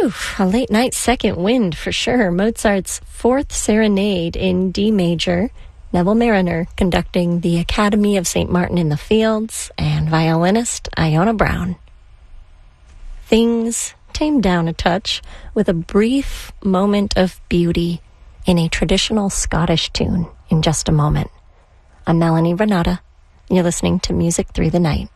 Whew, a late night second wind for sure. Mozart's Fourth Serenade in D major. Neville Mariner conducting the Academy of St. Martin in the Fields, and violinist Iona Brown. Things tamed down a touch with a brief moment of beauty in a traditional Scottish tune in just a moment. I'm Melanie Renata. You're listening to Music Through the Night.